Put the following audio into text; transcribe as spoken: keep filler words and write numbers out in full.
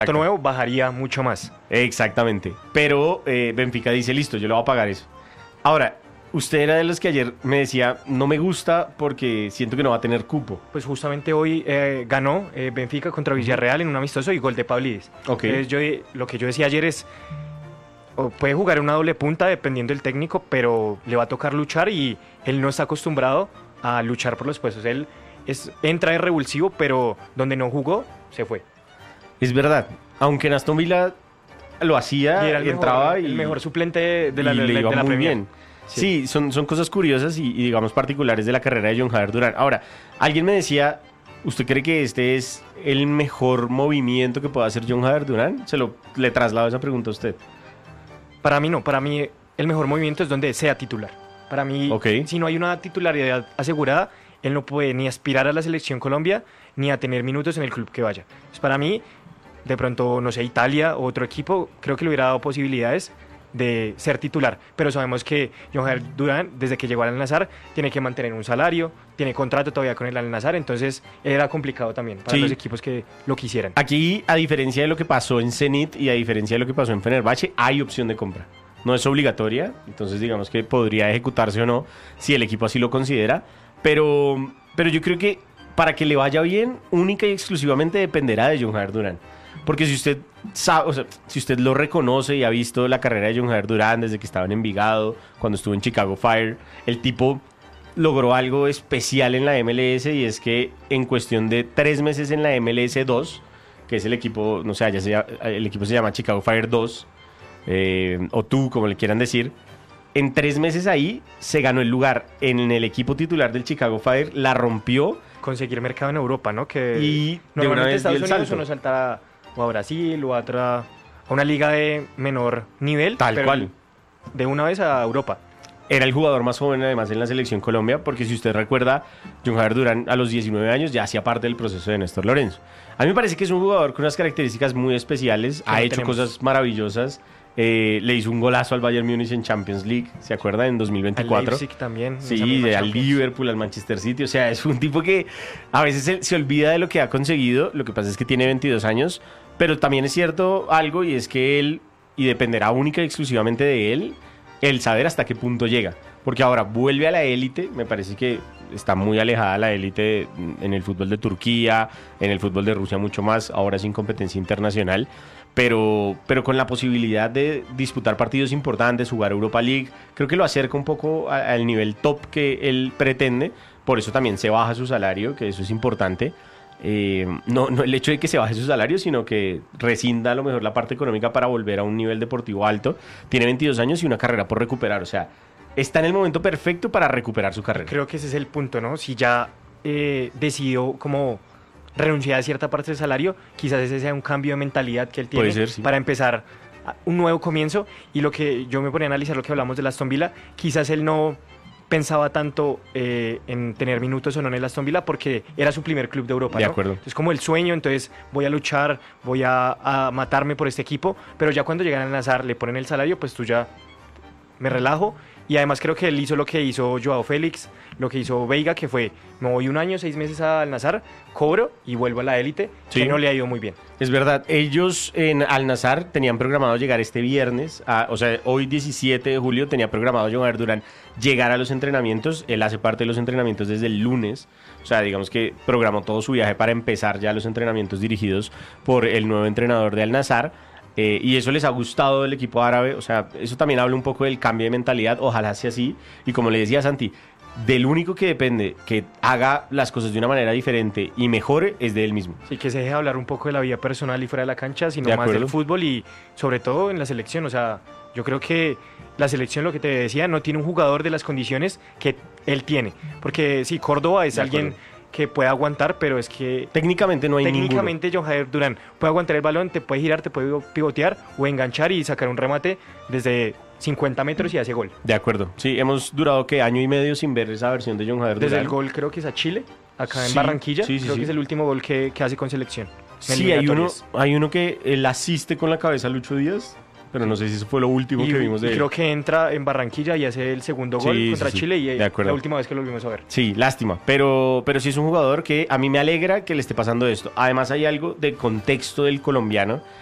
nuevo bajaría mucho más. Exactamente. Pero eh, Benfica dice, listo, yo le voy a pagar eso. Ahora, usted era de los que ayer me decía, no me gusta porque siento que no va a tener cupo. Pues justamente hoy eh, ganó eh, Benfica contra Villarreal en un amistoso y gol de Pavlidis. Ok. Entonces yo, lo que yo decía ayer es, o puede jugar una doble punta dependiendo del técnico, pero le va a tocar luchar y él no está acostumbrado a luchar por los puestos. Él es, entra de revulsivo, pero donde no jugó, se fue. Es verdad, aunque en Aston Villa lo hacía, Y era el entraba mejor, y el mejor suplente de la, y de, le iba de la muy Premier. bien. Sí, Sí. son, son cosas curiosas y, y digamos particulares de la carrera de John Javier Durán. Ahora, alguien me decía, ¿usted cree que este es el mejor movimiento que pueda hacer John Javier Durán? Se lo le traslado esa pregunta a usted. Para mí no, para mí el mejor movimiento es donde sea titular. Para mí, Ok. si no hay una titularidad asegurada, él no puede ni aspirar a la selección Colombia ni a tener minutos en el club que vaya. Pues para mí, de pronto, no sé, Italia o otro equipo, creo que le hubiera dado posibilidades de ser titular, pero sabemos que John Javier Durán, desde que llegó al Al-Nassr, tiene que mantener un salario, tiene contrato todavía con el Al-Nassr, entonces era complicado también para Sí. los equipos que lo quisieran. Aquí, a diferencia de lo que pasó en Zenit y a diferencia de lo que pasó en Fenerbahce, hay opción de compra. No es obligatoria, entonces digamos que podría ejecutarse o no si el equipo así lo considera, pero, pero yo creo que para que le vaya bien, única y exclusivamente dependerá de John Javier Durán. Porque si usted sabe, o sea, si usted lo reconoce y ha visto la carrera de John Javier Durán desde que estaba en Envigado, cuando estuvo en Chicago Fire, el tipo logró algo especial en la M L S y es que en cuestión de tres meses en la M L S dos, que es el equipo, no sé, ya se llama- el equipo se llama Chicago Fire dos, eh, o tú, como le quieran decir, en tres meses ahí se ganó el lugar en el equipo titular del Chicago Fire, la rompió. Conseguir mercado en Europa, ¿no? Que Y de una normalmente vez Estados dio el Unidos salto. uno salta o a Brasil o a otra, a una liga de menor nivel, Tal pero cual. de una vez a Europa. Era el jugador más joven además en la selección Colombia, porque si usted recuerda, John Javier Durán a los diecinueve años ya hacía parte del proceso de Néstor Lorenzo. A mí me parece que es un jugador con unas características muy especiales, ha no hecho tenemos. cosas maravillosas, eh, le hizo un golazo al Bayern Múnich en Champions League, ¿se acuerda? En dos mil Al veinticuatro. Leipzig también. en esa Sí, misma de, al Champions. Liverpool, al Manchester City. O sea, es un tipo que a veces se, se olvida de lo que ha conseguido. Lo que pasa es que tiene veintidós años. Pero también es cierto algo y es que él, y dependerá única y exclusivamente de él, el saber hasta qué punto llega. Porque ahora vuelve a la élite. Me parece que está muy alejada la élite en el fútbol de Turquía, en el fútbol de Rusia mucho más. Ahora sin competencia internacional. Pero, pero con la posibilidad de disputar partidos importantes, jugar Europa League, creo que lo acerca un poco a- al nivel top que él pretende. Por eso también se baja su salario, que eso es importante. Eh, no, no el hecho de que se baje su salario, sino que rescinda a lo mejor la parte económica para volver a un nivel deportivo alto. Tiene veintidós años y una carrera por recuperar. O sea, está en el momento perfecto para recuperar su carrera. Creo que ese es el punto, ¿no? Si ya eh, decidió como renunciar a cierta parte del salario, quizás ese sea un cambio de mentalidad que él tiene Puede ser, sí. para empezar a- un nuevo comienzo. Y lo que yo me ponía a analizar, lo que hablamos del Aston Villa, quizás él no pensaba tanto eh, en tener minutos o no en el Aston Villa porque era su primer club de Europa, De ¿no? acuerdo. Es como el sueño, entonces voy a luchar, voy a, a matarme por este equipo, pero ya cuando llegan al Nazar, le ponen el salario, pues tú ya me relajo. Y además creo que él hizo lo que hizo Joao Félix, lo que hizo Veiga, que fue, me voy un año, seis meses al Nazar, cobro y vuelvo a la élite, Sí. que no le ha ido muy bien. Es verdad, ellos en Al-Nassr tenían programado llegar este viernes, a- o sea, hoy diecisiete de julio tenía programado John Javier Durán llegar a los entrenamientos. Él hace parte de los entrenamientos desde el lunes, o sea, digamos que programó todo su viaje para empezar ya los entrenamientos dirigidos por el nuevo entrenador de Al-Nassr. Eh, y eso les ha gustado del equipo árabe, o sea, eso también habla un poco del cambio de mentalidad, ojalá sea así. Y como le decía Santi, del único que depende que haga las cosas de una manera diferente y mejore es de él mismo. Así que se deje hablar un poco de la vida personal y fuera de la cancha, sino De más acuerdo. del fútbol y sobre todo en la selección. O sea, yo creo que la selección, lo que te decía, no tiene un jugador de las condiciones que él tiene. Porque sí, Córdoba es De alguien acuerdo. que puede aguantar, pero es que Técnicamente no hay técnicamente John Javier Durán puede aguantar el balón, te puede girar, te puede pivotear o enganchar y sacar un remate desde cincuenta metros y hace gol. ninguno. De acuerdo. Sí, hemos durado que año y medio sin ver esa versión de John Javier Desde Durán. el gol creo que es a Chile, acá en Sí, Barranquilla, sí, sí, creo sí. que es el último gol que, que hace con selección. en Sí, hay uno, eliminatorias. hay uno que él asiste con la cabeza a Lucho Díaz. pero no sé si eso fue lo último Y, que vimos de y él. creo que entra en Barranquilla y hace el segundo gol Sí, contra sí, sí. Chile y De acuerdo. la última vez que lo vimos a ver. Sí, lástima, pero, pero sí es un jugador que a mí me alegra que le esté pasando esto. Además hay algo de contexto del colombiano